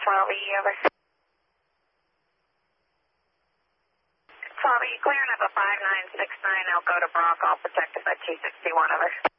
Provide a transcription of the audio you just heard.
12E, over. 12E, clear, and have a 5969, I'll go to Bronco, I'll protect us at 261, over.